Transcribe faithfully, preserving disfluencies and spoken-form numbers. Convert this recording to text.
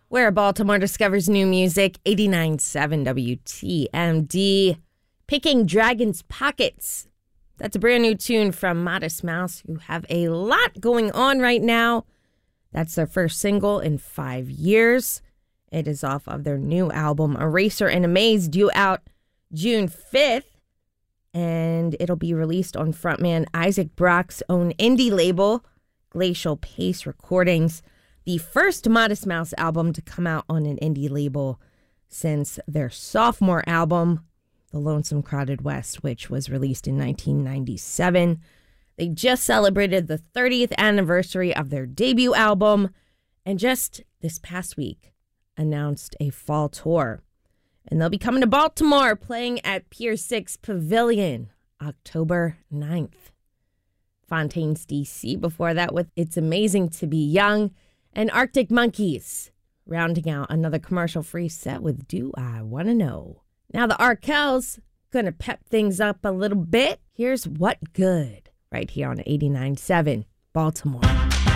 where Baltimore discovers new music. eighty-nine point seven W T M D. Picking Dragon's Pockets. That's a brand new tune from Modest Mouse, who have a lot going on right now. That's their first single in five years. It is off of their new album, Eraser and Amaze, due out June fifth. And it'll be released on frontman Isaac Brock's own indie label, Glacial Pace Recordings. The first Modest Mouse album to come out on an indie label since their sophomore album, The Lonesome Crowded West, which was released in nineteen ninety-seven. They just celebrated the thirtieth anniversary of their debut album, and just this past week announced a fall tour. And they'll be coming to Baltimore, playing at Pier six Pavilion, October ninth. Fontaines, D C before that with It's Amazing to Be Young, and Arctic Monkeys rounding out another commercial-free set with Do I Wanna Know. Now the Arkells gonna pep things up a little bit. Here's What Good right here on eighty-nine point seven Baltimore.